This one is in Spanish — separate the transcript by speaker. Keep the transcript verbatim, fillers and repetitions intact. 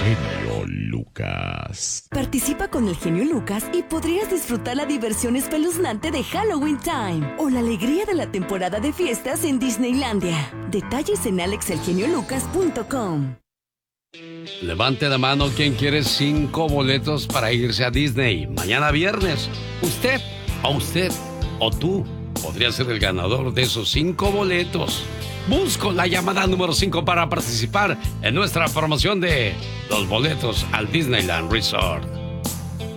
Speaker 1: genio Lucas.
Speaker 2: Participa con el genio Lucas y podrías disfrutar la diversión espeluznante de Halloween Time o la alegría de la temporada de fiestas en Disneylandia. Detalles en alex el genio lucas punto com.
Speaker 3: Levante la mano quien quiere cinco boletos para irse a Disney mañana viernes. Usted, o usted, o tú, podría ser el ganador de esos cinco boletos. Busco la llamada número cinco para participar en nuestra promoción de los boletos al Disneyland Resort.